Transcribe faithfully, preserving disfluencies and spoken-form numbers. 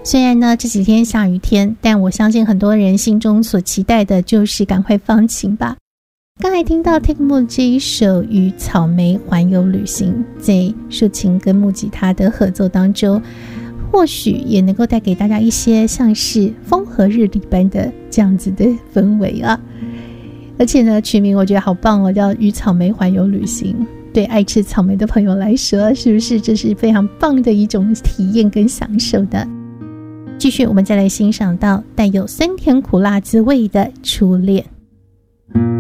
虽然呢这几天下雨天，但我相信很多人心中所期待的就是赶快放晴吧。刚才听到 Take Mood 这一首与草莓环游旅行，在竖琴跟木吉他的合作当中，或许也能够带给大家一些像是风和日丽般的这样子的氛围啊。而且呢曲名我觉得好棒哦，叫与草莓环游旅行。对爱吃草莓的朋友来说，是不是这是非常棒的一种体验跟享受的？继续我们再来欣赏到带有酸甜苦辣滋味的初恋。